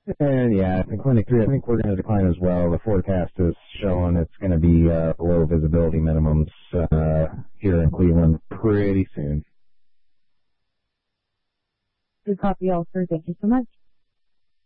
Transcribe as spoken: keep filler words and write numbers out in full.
And yeah, in Clinic three, I think we're going to decline as well. The forecast is showing it's going to be uh, below visibility minimums uh, here in Cleveland pretty soon. Good copy, all, sir. Thank you so much.